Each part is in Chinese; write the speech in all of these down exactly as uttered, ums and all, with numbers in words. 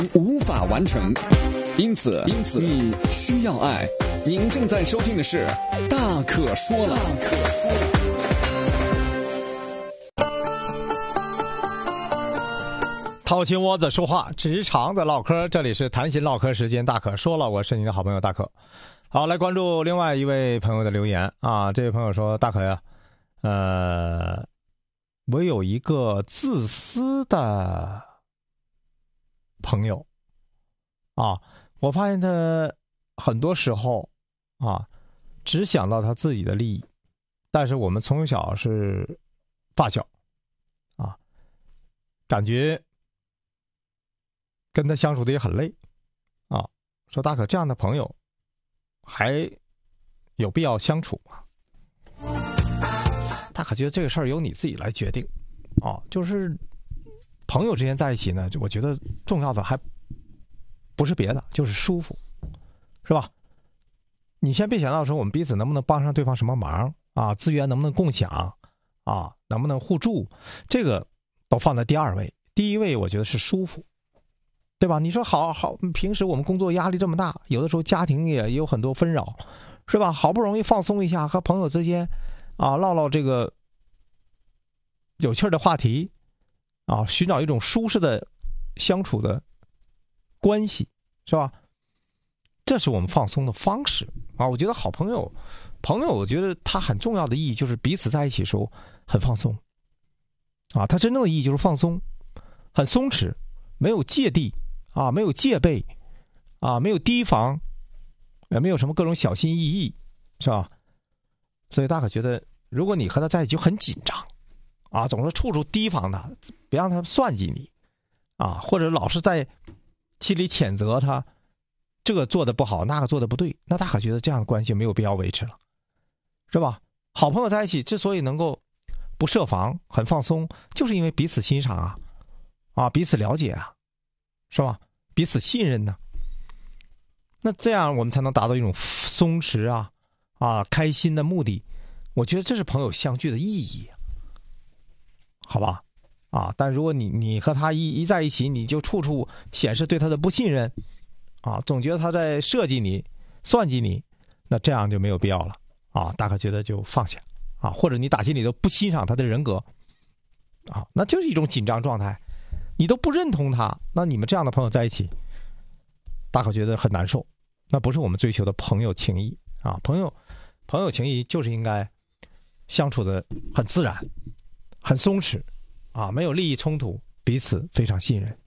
无法完成，因此，因此你需要爱。您正在收听的是《大可说了》。大可说了。 掏心窝子说话，直肠子唠嗑，这里是谈心唠嗑时间，大可说了，我是你的好朋友大可。好，来关注另外一位朋友的留言啊，这位朋友说：大可呀，呃，我有一个自私的朋友啊，我发现他很多时候啊，只想到他自己的利益，但是我们从小是发小啊，感觉跟他相处的也很累啊。说大可这样的朋友还有必要相处吗？大可觉得这个事儿由你自己来决定啊，就是朋友之间在一起呢，我觉得重要的还不是别的，就是舒服，是吧？你先别想到说我们彼此能不能帮上对方什么忙啊，资源能不能共享啊，能不能互助，这个都放在第二位。第一位我觉得是舒服，对吧？你说好好，平时我们工作压力这么大，有的时候家庭也有很多纷扰，是吧？好不容易放松一下，和朋友之间啊唠唠这个有趣的话题啊，寻找一种舒适的相处的关系，是吧？这是我们放松的方式啊。我觉得好朋友，朋友，我觉得他很重要的意义就是彼此在一起的时候很放松啊。他真正的意义就是放松，很松弛，没有芥蒂啊，没有戒备啊，没有提防，也没有什么各种小心翼翼，是吧？所以大可觉得，如果你和他在一起就很紧张啊，总是处处提防他，别让他算计你啊，或者老是在心里谴责他，这个做的不好，那个做的不对，那大可觉得这样的关系没有必要维持了，是吧？好朋友在一起之所以能够不设防，很放松，就是因为彼此欣赏啊，啊，彼此了解啊，是吧？彼此信任呢、啊，那这样我们才能达到一种松弛啊啊开心的目的。我觉得这是朋友相聚的意义，好吧？啊，但如果你你和他一一在一起，你就处处显示对他的不信任啊，总觉得他在设计你、算计你，那这样就没有必要了啊。大可觉得就放下啊，或者你打心里都不欣赏他的人格啊，那就是一种紧张状态，你都不认同他，那你们这样的朋友在一起，大可觉得很难受，那不是我们追求的朋友情谊啊。朋友朋友情谊就是应该相处的很自然、很松弛啊，没有利益冲突，彼此非常信任。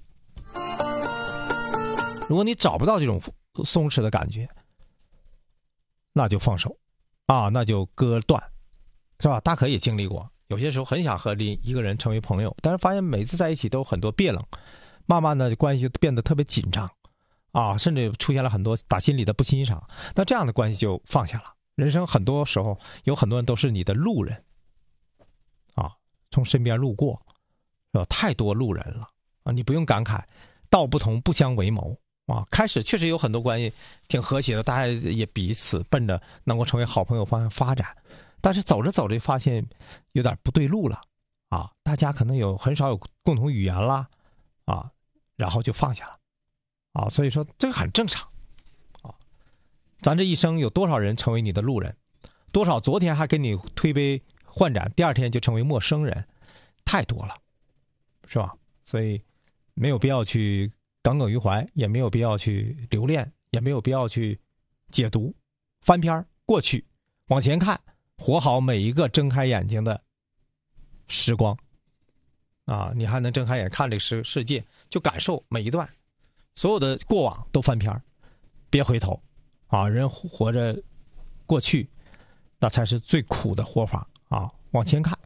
如果你找不到这种松弛的感觉，那就放手啊，那就割断，是吧？大可也经历过，有些时候很想和另一个人成为朋友，但是发现每次在一起都有很多别冷，慢慢的关系就变得特别紧张啊，甚至出现了很多打心里的不欣赏，那这样的关系就放下了。人生很多时候有很多人都是你的路人啊，从身边路过，是吧？太多路人了啊，你不用感慨道不同不相为谋啊。开始确实有很多关系挺和谐的，大家也彼此奔着能够成为好朋友方向发展，但是走着走着发现有点不对路了啊，大家可能有很少有共同语言啦啊，然后就放下了啊。所以说这个很正常啊。咱这一生有多少人成为你的路人，多少昨天还跟你推杯换盏，第二天就成为陌生人，太多了，是吧？所以没有必要去耿耿于怀，也没有必要去留恋，也没有必要去解读翻篇过去，往前看，活好每一个睁开眼睛的时光啊！你还能睁开眼看这个世世界，就感受每一段所有的过往都翻篇，别回头啊！人活着过去，那才是最苦的活法啊！往前看，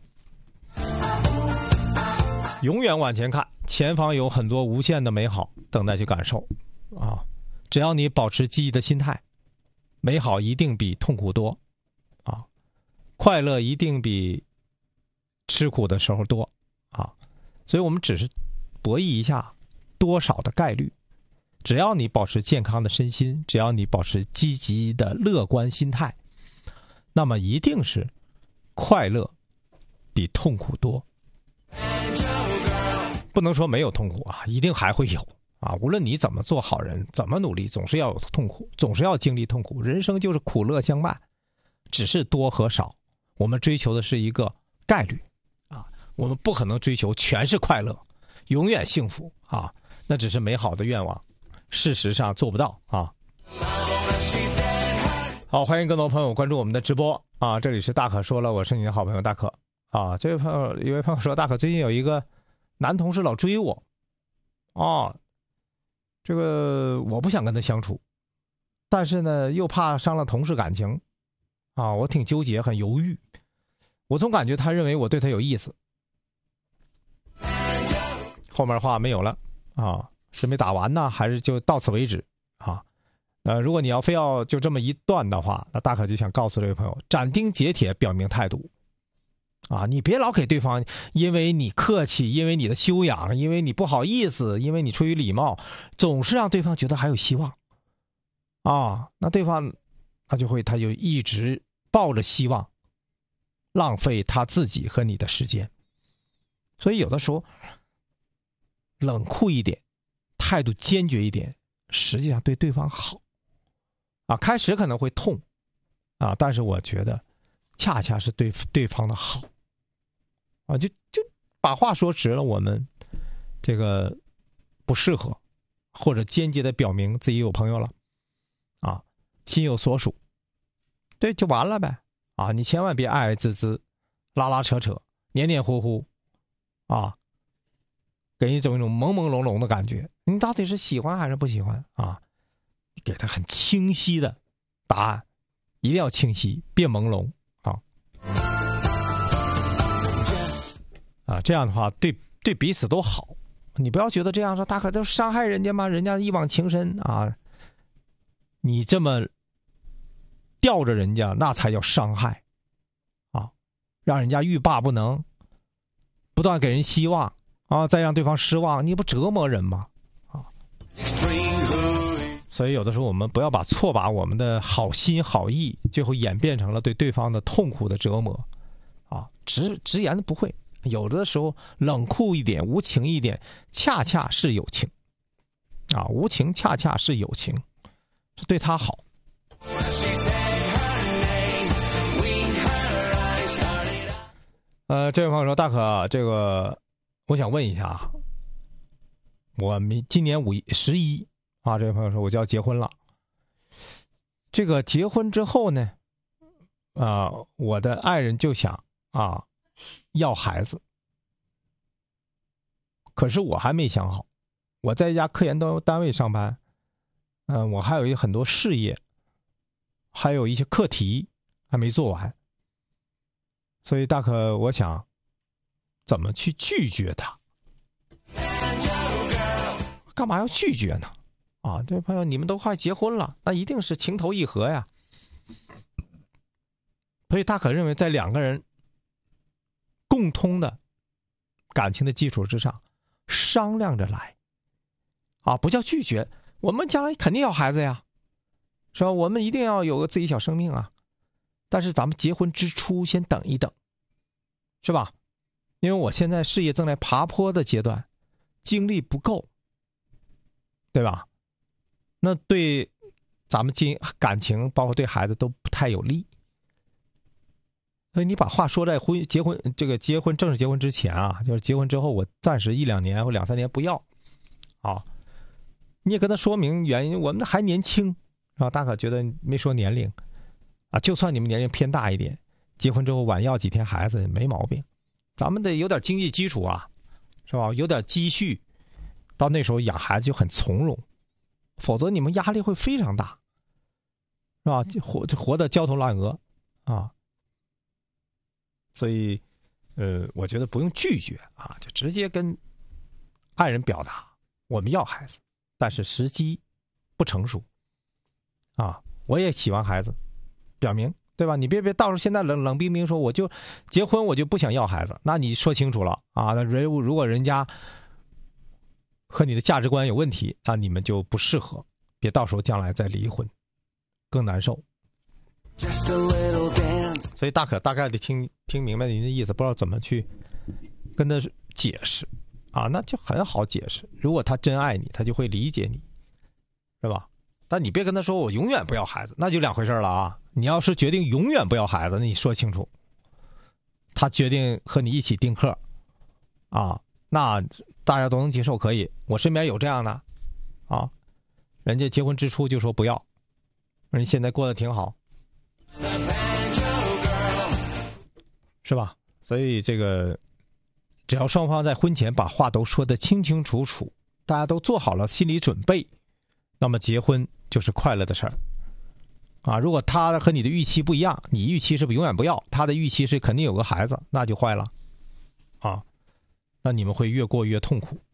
永远往前看，前方有很多无限的美好等待去感受啊！只要你保持积极的心态，美好一定比痛苦多啊，快乐一定比吃苦的时候多啊！所以我们只是博弈一下多少的概率，只要你保持健康的身心，只要你保持积极的乐观心态，那么一定是快乐比痛苦多。不能说没有痛苦啊，一定还会有啊，无论你怎么做好人，怎么努力，总是要有痛苦，总是要经历痛苦。人生就是苦乐相伴，只是多和少。我们追求的是一个概率啊，我们不可能追求全是快乐，永远幸福啊，那只是美好的愿望，事实上做不到啊。好，欢迎更多朋友关注我们的直播啊！这里是大可说了，我是你的好朋友大可啊。这位朋友，一位朋友说，大可最近有一个男同事老追我啊，这个我不想跟他相处，但是呢又怕伤了同事感情啊，我挺纠结，很犹豫。我总感觉他认为我对他有意思。后面话没有了啊，是没打完呢，还是就到此为止啊？呃，如果你要非要就这么一段的话，那大可就想告诉这位朋友，斩钉截铁表明态度啊！你别老给对方因为你客气，因为你的修养，因为你不好意思，因为你出于礼貌，总是让对方觉得还有希望啊！那对方他就会他就一直抱着希望，浪费他自己和你的时间。所以有的时候冷酷一点，态度坚决一点，实际上对对方好啊。开始可能会痛啊，但是我觉得恰恰是对对方的好啊，就就把话说直了，我们这个不适合，或者间接的表明自己有朋友了啊，心有所属，对，就完了呗啊！你千万别爱爱滋滋，拉拉扯扯，黏黏糊糊啊，给你一种一种朦朦胧胧的感觉，你到底是喜欢还是不喜欢啊？给他很清晰的答案，一定要清晰，别朦胧啊！啊，这样的话对对彼此都好。你不要觉得这样说，大可都伤害人家吗？人家一往情深啊，你这么吊着人家，那才叫伤害啊！让人家欲罢不能，不断给人希望啊，再让对方失望，你不折磨人吗？啊！所以有的时候我们不要把错把我们的好心好意，最后演变成了对对方的痛苦的折磨啊！直直言不讳，有的时候冷酷一点，无情一点，恰恰是友情啊！无情恰恰是友情，对他好。呃，这位朋友说，大可，这个我想问一下啊，我明今年五十一啊，这位朋友说我就要结婚了。这个结婚之后呢，啊、呃，我的爱人就想啊要孩子，可是我还没想好，我在一家科研单单位上班，嗯、呃，我还有一很多事业，还有一些课题还没做完。所以大可我想怎么去拒绝他，干嘛要拒绝呢？啊，这位朋友，你们都快结婚了，那一定是情投意合呀。所以大可认为在两个人共通的感情的基础之上商量着来啊，不叫拒绝，我们将来肯定要孩子呀，是吧？我们一定要有个自己小生命啊，但是咱们结婚之初先等一等，是吧？因为我现在事业正在爬坡的阶段，精力不够，对吧？那对咱们经感情包括对孩子都不太有利。所以你把话说在婚结婚这个结婚正式结婚之前啊，就是结婚之后我暂时一两年或两三年不要啊，你也跟他说明原因，我们还年轻啊，大可觉得没说年龄啊，就算你们年龄偏大一点，结婚之后晚要几天孩子没毛病，咱们得有点经济基础啊，是吧？有点积蓄，到那时候养孩子就很从容，否则你们压力会非常大，是吧？活活得焦头烂额啊。所以，呃，我觉得不用拒绝啊，就直接跟爱人表达我们要孩子，但是时机不成熟啊。我也喜欢孩子，表明对吧？你别别到时候现在冷冷冰冰说我就结婚我就不想要孩子，那你说清楚了啊。那人如果人家和你的价值观有问题，那你们就不适合，别到时候将来再离婚，更难受。所以大可大概得听听明白您的意思，不知道怎么去跟他解释啊，那就很好解释。如果他真爱你，他就会理解你，是吧？但你别跟他说我永远不要孩子，那就两回事了啊！你要是决定永远不要孩子，那你说清楚。他决定和你一起丁克，啊，那大家都能接受，可以。我身边有这样的，啊，人家结婚之初就说不要，人家现在过得挺好，是吧？所以这个，只要双方在婚前把话都说得清清楚楚，大家都做好了心理准备，那么结婚就是快乐的事儿。啊，如果他和你的预期不一样，你预期是永远不要，他的预期是肯定有个孩子，那就坏了，啊，那你们会越过越痛苦。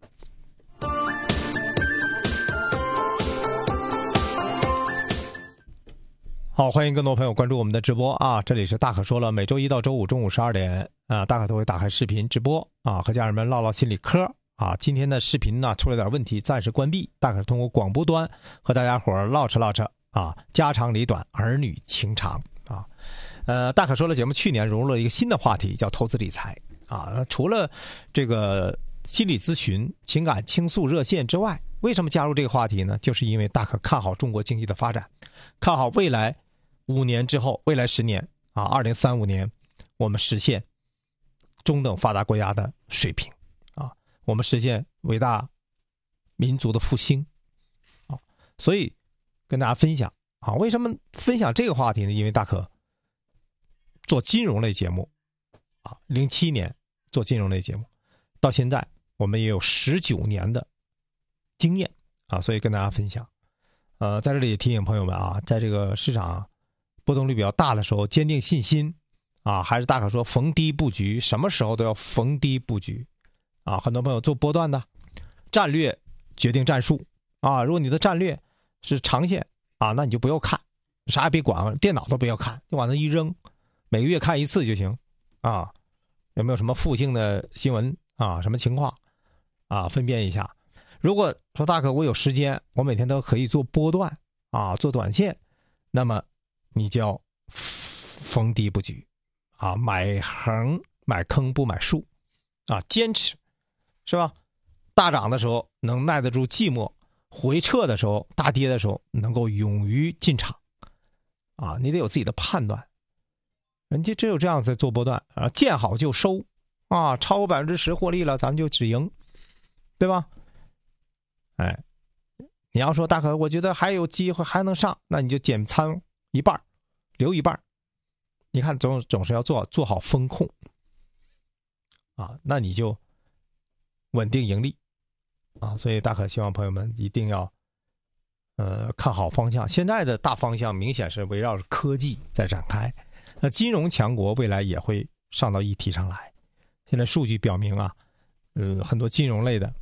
好，欢迎更多朋友关注我们的直播啊！这里是大可说了，每周一到周五中午十二点啊，大可都会打开视频直播啊，和家人们唠唠心理嗑啊。今天的视频呢出了点问题，暂时关闭，大可通过广播端和大家伙儿唠扯唠扯。啊，家长里短，儿女情长啊，呃，大可说了节目去年融入了一个新的话题，叫投资理财啊。除了这个心理咨询、情感倾诉热线之外，为什么加入这个话题呢？就是因为大可看好中国经济的发展，看好未来五年之后，未来十年啊，二零三五年，我们实现中等发达国家的水平啊，我们实现伟大民族的复兴啊，所以。跟大家分享啊，为什么分享这个话题呢？因为大可做金融类节目啊，零七年做金融类节目，到现在我们也有十九年的经验啊，所以跟大家分享。呃，在这里也提醒朋友们啊，在这个市场波动率比较大的时候，坚定信心啊，还是大可说逢低布局，什么时候都要逢低布局啊。很多朋友做波段的战略决定战术啊，如果你的战略是长线啊，那你就不要看，啥也别管，电脑都不要看，就往那一扔，每个月看一次就行啊。有没有什么负性的新闻啊？什么情况啊？分辨一下。如果说大可我有时间，我每天都可以做波段啊，做短线，那么你就要逢低布局啊，买横买坑不买竖啊，坚持是吧？大涨的时候能耐得住寂寞。回撤的时候，大跌的时候，能够勇于进场，啊，你得有自己的判断。人家只有这样在做波段啊，见好就收，啊，超过百分之十获利了，咱们就止盈，对吧？哎，你要说大可，我觉得还有机会还能上，那你就减仓一半，留一半。你看总总是要做做好风控，啊，那你就稳定盈利。啊，所以大可希望朋友们一定要，呃，看好方向。现在的大方向明显是围绕着科技在展开，那金融强国未来也会上到议题上来。现在数据表明啊，呃，很多金融类的